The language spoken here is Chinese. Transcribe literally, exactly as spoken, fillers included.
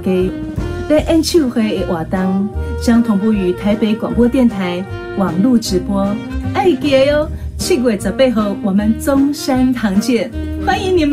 家。在演唱会的活动将同步于台北广播电台网络直播，爱记得哟，七月十八号我们中山堂见，欢迎你们。